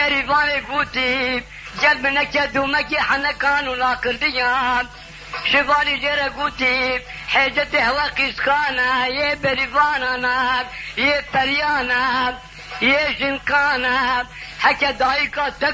ريفاني قوتي جلب نكد ومكي حنا كانوا لاقرديان شفالي جرى قوتي حيجتي هوا قسكانا يه بريفانا يه بريانا يه جنكانا حكا دايكا